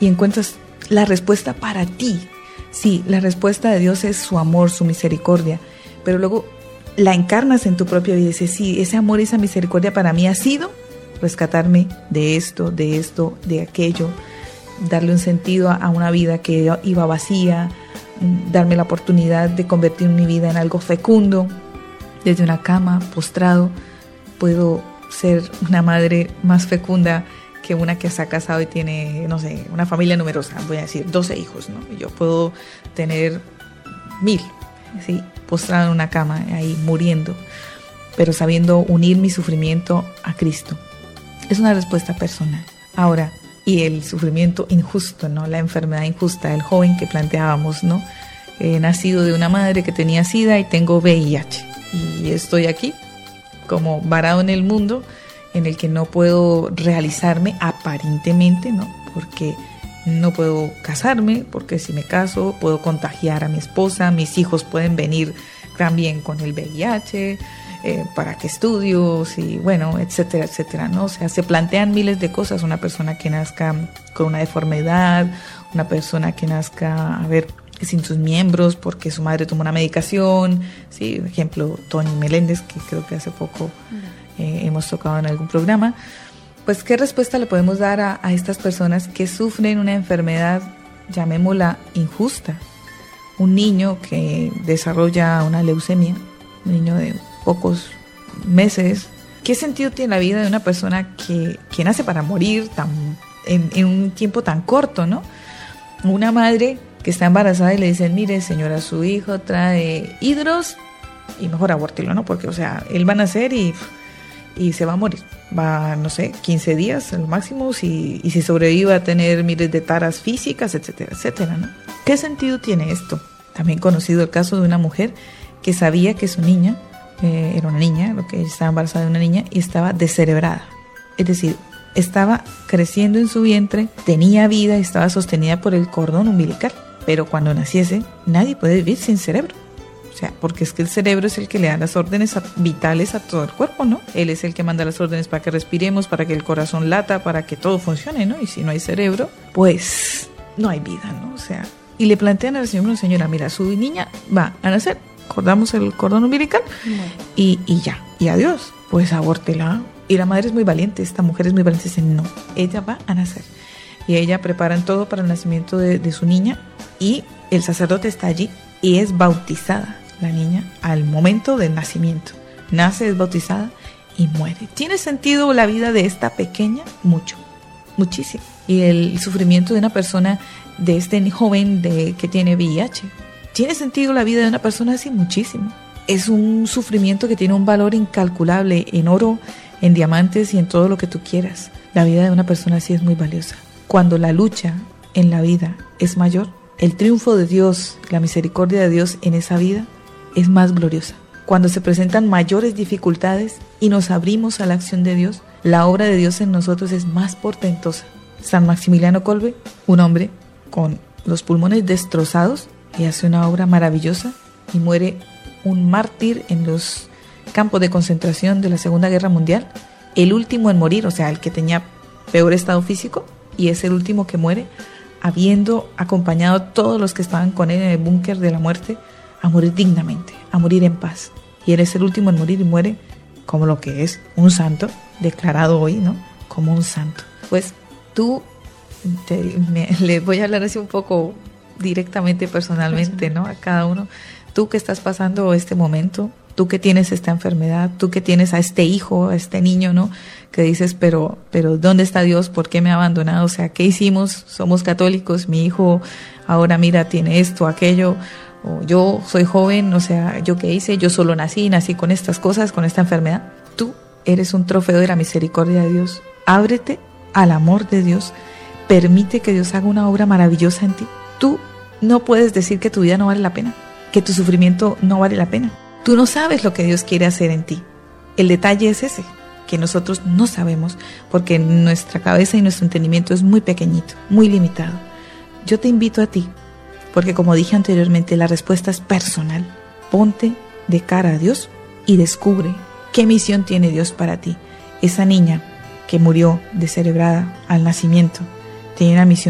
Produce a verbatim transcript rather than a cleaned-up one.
y encuentras la respuesta para ti. Sí, la respuesta de Dios es su amor, su misericordia, pero luego la encarnas en tu propia vida y dices, sí, ese amor y esa misericordia para mí ha sido rescatarme de esto, de esto, de aquello, darle un sentido a una vida que iba vacía, darme la oportunidad de convertir mi vida en algo fecundo. Desde una cama, postrado, puedo ser una madre más fecunda que una que se ha casado y tiene, no sé, una familia numerosa, voy a decir, doce hijos, ¿no? Yo puedo tener mil, ¿sí? Postrado en una cama, ahí muriendo, pero sabiendo unir mi sufrimiento a Cristo. Es una respuesta personal. Ahora, y el sufrimiento injusto, ¿no? La enfermedad injusta, el joven que planteábamos, ¿no? He nacido de una madre que tenía SIDA y tengo V I H. Y estoy aquí, como varado en el mundo, en el que no puedo realizarme aparentemente, ¿no? Porque no puedo casarme, porque si me caso puedo contagiar a mi esposa, mis hijos pueden venir también con el V I H, eh, para qué estudios y bueno, etcétera, etcétera, ¿no? O sea, se plantean miles de cosas. Una persona que nazca con una deformidad, una persona que nazca, a ver, sin sus miembros porque su madre tomó una medicación, sí, por ejemplo, Tony Meléndez, que creo que hace poco eh, hemos tocado en algún programa. Pues, ¿qué respuesta le podemos dar a, a estas personas que sufren una enfermedad, llamémosla injusta? Un niño que desarrolla una leucemia, un niño de pocos meses. ¿Qué sentido tiene la vida de una persona que, que nace para morir tan, en, en un tiempo tan corto, ¿no? Una madre que está embarazada y le dicen, mire señora, su hijo trae hidros y mejor abórtelo, ¿no? Porque, o sea, él va a nacer y, y se va a morir. Va, no sé, quince días al máximo, si, y si sobrevive a tener miles de taras físicas, etcétera, etcétera, ¿no? ¿Qué sentido tiene esto? También conocido el caso de una mujer que sabía que su niña, eh, era una niña, lo que estaba embarazada de una niña, y estaba descerebrada. Es decir, estaba creciendo en su vientre, tenía vida y estaba sostenida por el cordón umbilical. Pero cuando naciese, nadie puede vivir sin cerebro. O sea, porque es que el cerebro es el que le da las órdenes a, vitales a todo el cuerpo, ¿no? Él es el que manda las órdenes para que respiremos, para que el corazón lata, para que todo funcione, ¿no? Y si no hay cerebro, pues no hay vida, ¿no? O sea, y le plantean a la señora, señora, mira, su niña va a nacer, cortamos el cordón umbilical y, y ya, y adiós, pues abórtela. Y la madre es muy valiente, esta mujer es muy valiente, dice, no, ella va a nacer. Y ella preparan todo para el nacimiento de, de su niña y el sacerdote está allí y es bautizada la niña al momento del nacimiento. Nace, es bautizada y muere. ¿Tiene sentido la vida de esta pequeña? Mucho, muchísimo. Y el sufrimiento de una persona, de este joven de, que tiene V I H. ¿Tiene sentido la vida de una persona así? Muchísimo. Es un sufrimiento que tiene un valor incalculable en oro, en diamantes y en todo lo que tú quieras. La vida de una persona así es muy valiosa. Cuando la lucha en la vida es mayor, el triunfo de Dios, la misericordia de Dios en esa vida es más gloriosa. Cuando se presentan mayores dificultades y nos abrimos a la acción de Dios, la obra de Dios en nosotros es más portentosa. San Maximiliano Kolbe, un hombre con los pulmones destrozados, y hace una obra maravillosa y muere un mártir en los campos de concentración de la Segunda Guerra Mundial, el último en morir, o sea, el que tenía peor estado físico, y es el último que muere, habiendo acompañado a todos los que estaban con él en el búnker de la muerte a morir dignamente, a morir en paz. Y él es el último en morir y muere como lo que es un santo, declarado hoy, ¿no? Como un santo. Pues tú, te, me, le voy a hablar así un poco directamente, personalmente, ¿no? A cada uno. Tú que estás pasando este momento, tú que tienes esta enfermedad, tú que tienes a este hijo, a este niño, ¿no? Que dices, pero, pero ¿dónde está Dios? ¿Por qué me ha abandonado? O sea, ¿qué hicimos? Somos católicos, mi hijo ahora mira, tiene esto, aquello, o yo soy joven, o sea, ¿yo qué hice? Yo solo nací, nací con estas cosas, con esta enfermedad. Tú eres un trofeo de la misericordia de Dios. Ábrete al amor de Dios, permite que Dios haga una obra maravillosa en ti. Tú no puedes decir que tu vida no vale la pena, que tu sufrimiento no vale la pena. Tú no sabes lo que Dios quiere hacer en ti. El detalle es ese, que nosotros no sabemos, porque nuestra cabeza y nuestro entendimiento es muy pequeñito, muy limitado. Yo te invito a ti, porque como dije anteriormente, la respuesta es personal. Ponte de cara a Dios y descubre qué misión tiene Dios para ti. Esa niña que murió descerebrada al nacimiento tenía una misión